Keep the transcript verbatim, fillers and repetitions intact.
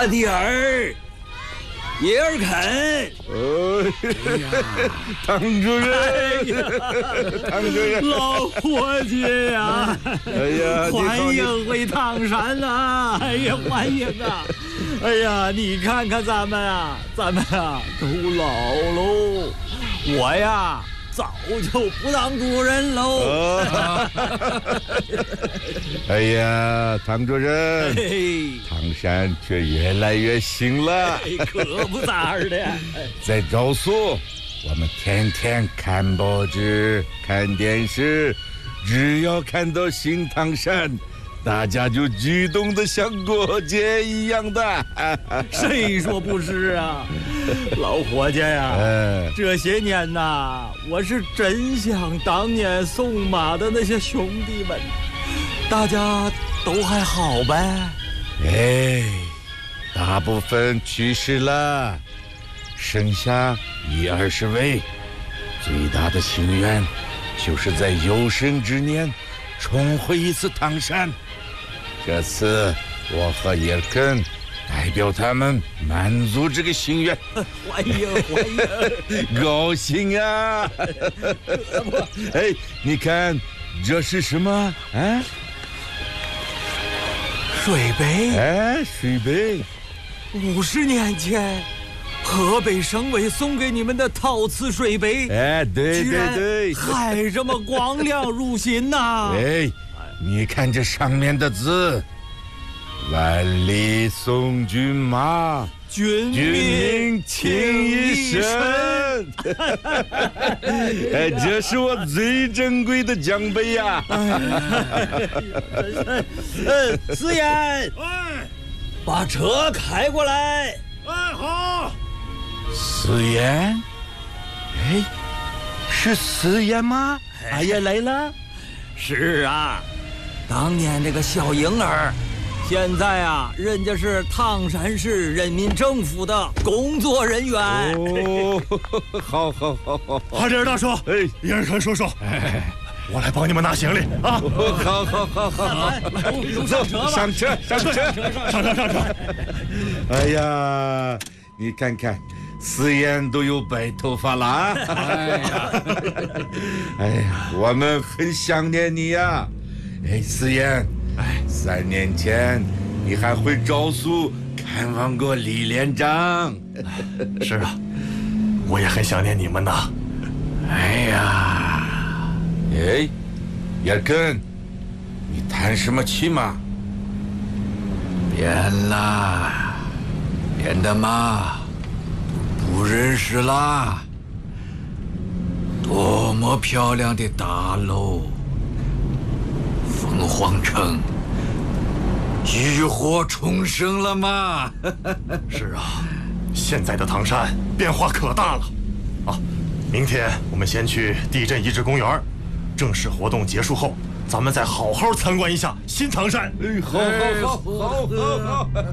阿弟儿，叶尔肯。 哎，唐主任，哎、唐主任， 老伙计呀！ 哎呀， 欢迎回唐山呐！哎呀，欢迎啊！哎呀，你看看咱们啊，咱们啊都老喽，我呀早就不当主任喽。 哦、哎呀，唐主任， 嘿， 唐山却越来越兴了， 可不咋的。 在昭苏，我们天天看报纸、看电视，只要看到新唐山，大家就激动的像过节一样的。 谁说不是啊，老伙计呀！哎、这些年呐，我是真想当年送马的那些兄弟们，大家都还好呗？ 哎，大部分去世了，剩下一二十位。最大的心愿就是在有生之年重回一次唐山。这次我和叶根代表他们满足这个心愿。 欢迎欢迎， 高兴啊！哎，你看这是什么啊？ 水杯。 哎，水杯。 五十年前，河北省委送给你们的陶瓷水杯， 哎，对对对， 还这么光亮入心呐！ 哎，你看这上面的字。万里送军马， 军民情一深。哎，这是我最珍贵的奖杯呀！ 呃，思妍，哎，把车开过来。 哎，好。 思妍，哎，是思妍吗？哎呀，来了。 是啊，当年这个小婴儿。现在啊，人家是唐山市人民政府的工作人员。 哦，好好好好， 阿弟儿大叔， 哎， 叶尔肯叔叔，哎，我来帮你们拿行李啊！ 好好好好好， 上车吧， 上车上车上车上车！ 哎呀，你看看，思妍都有白头发了啊！哎呀，哎呀，我们很想念你呀！哎，思妍。哎，三年前你还回昭苏看望过李连长。 是啊，我也很想念你们呐。 哎呀，哎，叶根，你弹什么曲嘛？ 变了，变的嘛，不认识啦。多么漂亮的大楼！凤凰城浴火重生了吗？ 是啊，现在的唐山变化可大了。啊，明天我们先去地震遗址公园，正式活动结束后，咱们再好好参观一下新唐山。 哎，好好好好好好。